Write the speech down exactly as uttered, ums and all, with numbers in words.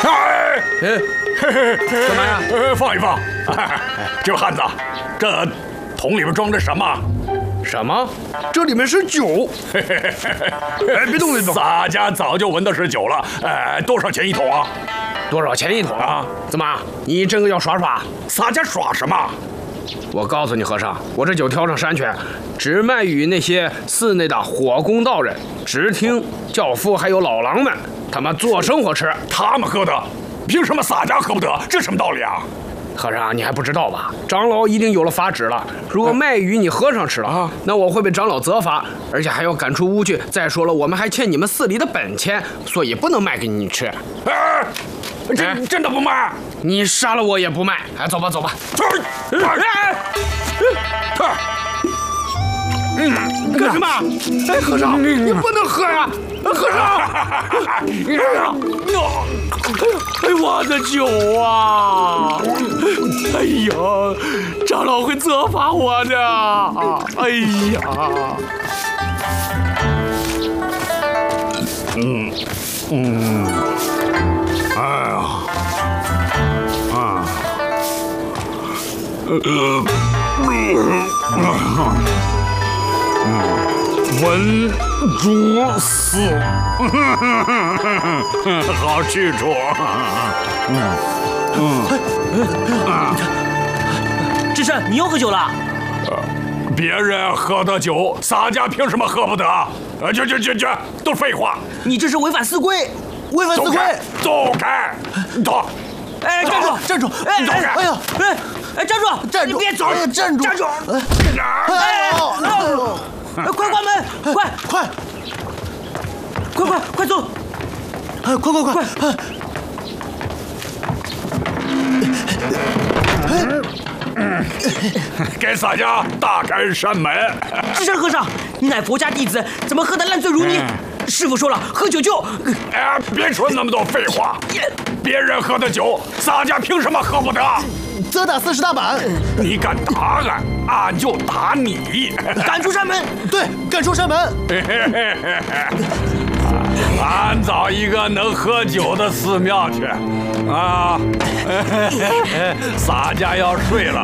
哎， 干嘛呀？ 放一放。这汉子，这桶里面装的什么？ 什么？ 这里面是酒。 哎，别动，别动！洒家早就闻到是酒了。呃，多少钱一桶啊？ 多少钱一桶啊？怎么，你真个要耍耍？ 洒家耍什么？ 我告诉你，和尚，我这酒挑上山去，只卖与那些寺内的火工道人、直厅、教夫还有老郎们，他们做生活吃， 他们喝的，凭什么洒家喝不得？这什么道理啊？ 和尚，你还不知道吧？长老已经有了法旨了，如果卖与你和尚吃了，啊、那我会被长老责罚，而且还要赶出屋去。再说了，我们还欠你们寺里的本钱，所以不能卖给你吃。 哎，这、哎、真的不卖？ 你杀了我也不卖。哎，走吧，走吧。哎，嗯，干什么？哎，和尚，你不能喝呀！和尚，哎呀，哎，我的酒啊！哎呀，长老会责罚我的。哎呀， 嗯嗯，哎呀，啊，呃，嗯。文竹寺，好去处。嗯嗯。智胜，你又喝酒了？ 别人喝的酒，洒家凭什么喝不得？呃，去去去去，都是废话！ 你这是违反寺规，违反寺规！ 走开！走！ 哎，站住！ 站住！ 哎， 走开！哎呀！ 哎哎，站住！ 站住！ 你别走！ 站住！ 站住！ 哎呦！ 快关门！快快快快快走！ 哎，快快快！ 给洒家大开山门！ 智胜和尚，你乃佛家弟子，怎么喝得烂醉如泥？师傅说了，喝酒就…… 哎，别说那么多废话！别人喝的酒，洒家凭什么喝不得？ 责打四十大板！ 你敢打俺，俺就打你！ 赶出山门！ 对，赶出山门！ 俺找一个能喝酒的寺庙去。啊，洒家要睡了，